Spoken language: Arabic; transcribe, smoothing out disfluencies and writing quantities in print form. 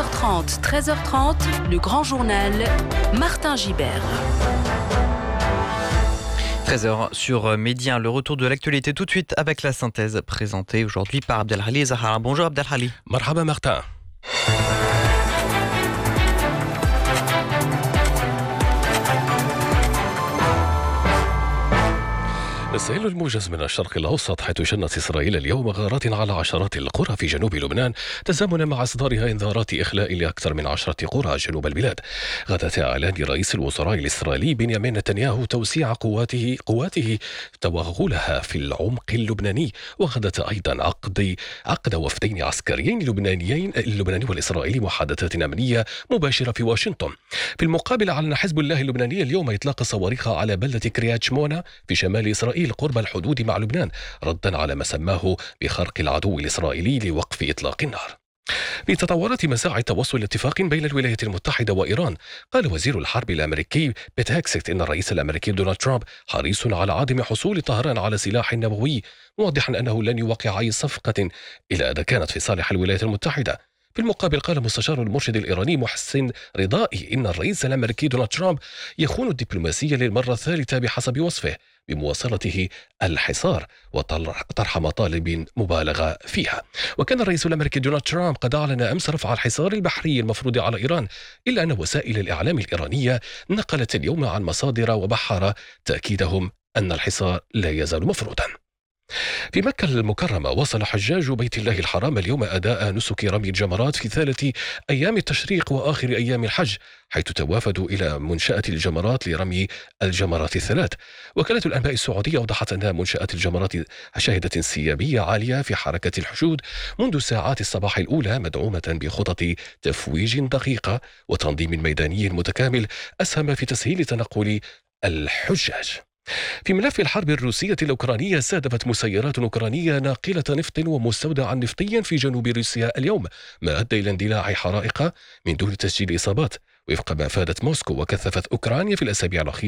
12h30, 13h30, le grand journal, Martin Gibert. 13h sur Média, le retour de l'actualité tout de suite avec la synthèse présentée aujourd'hui par Abdelhali Zahara. Bonjour Abdelhali. Marhaba Martin. السيل الموجز من الشرق الأوسط، حيث شنت إسرائيل اليوم غارات على عشرات القرى في جنوب لبنان تزامنا مع إصدارها إنذارات إخلاء لأكثر من 10 قرى جنوب البلاد. غدت إعلان رئيس الوزراء الإسرائيلي بنيامين نتنياهو توسيع قواته توغلها في العمق اللبناني، وغدت أيضا عقد وفدين عسكريين اللبناني والإسرائيلي محادثات أمنية مباشرة في واشنطن. في المقابل أعلن حزب الله اللبناني اليوم إطلاق صواريخ على بلدة كريات شمونة في شمال إسرائيل قرب الحدود مع لبنان، ردا على ما سماه بخرق العدو الإسرائيلي لوقف إطلاق النار. في تطورات مساعي توصل اتفاق بين الولايات المتحدة وإيران، قال وزير الحرب الأمريكي بيت هيكسيت إن الرئيس الأمريكي دونالد ترامب حريص على عدم حصول طهران على سلاح نووي، موضحا أنه لن يوقع أي صفقة إلا إذا كانت في صالح الولايات المتحدة. في المقابل قال مستشار المرشد الإيراني محسن رضائي إن الرئيس الأمريكي دونالد ترامب يخون الدبلوماسية للمرة الثالثة بحسب وصفه، بمواصلته الحصار وطرح مطالب مبالغة فيها. وكان الرئيس الأمريكي دونالد ترامب قد أعلن أمس رفع الحصار البحري المفروض على إيران، إلا أن وسائل الإعلام الإيرانية نقلت اليوم عن مصادر وبحارة تأكيدهم أن الحصار لا يزال مفروضا. في مكة المكرمة وصل حجاج بيت الله الحرام اليوم أداء نسك رمي الجمرات في ثالث أيام التشريق وآخر أيام الحج، حيث توافدوا إلى منشأة الجمرات لرمي الجمرات الثلاث. وكالة الأنباء السعودية أوضحت أن منشأة الجمرات شهدت انسيابية عالية في حركة الحشود منذ ساعات الصباح الأولى، مدعومة بخطط تفويج دقيقة وتنظيم ميداني متكامل أسهم في تسهيل تنقل الحجاج. في ملف الحرب الروسية الأوكرانية، استهدفت مسيرات أوكرانية ناقلة نفط ومستودعا نفطيا في جنوب روسيا اليوم، ما أدى إلى اندلاع حرائق من دون تسجيل إصابات، وفق ما أفادت موسكو. وكثفت أوكرانيا في الأسابيع الأخيرة